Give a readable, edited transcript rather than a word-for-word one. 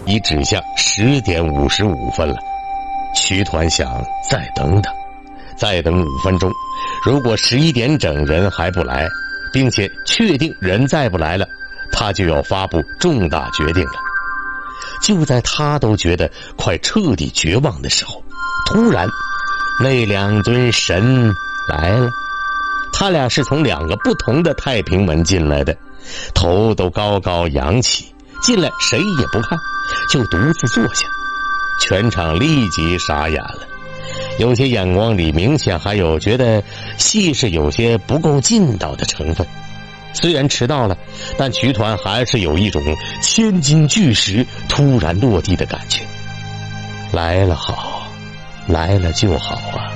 已指向10点55分了。曲团想再等等，再等5分钟，如果11点整人还不来，并且确定人再不来了，他就要发布重大决定了。就在他都觉得快彻底绝望的时候，突然那2尊神来了。他俩是从2个不同的太平门进来的，头都高高扬起，进来谁也不看，就独自坐下。全场立即傻眼了，有些眼光里明显还有觉得戏是有些不够劲道的成分。虽然迟到了，但曲团还是有一种千斤巨石突然落地的感觉。来了好，来了就好啊。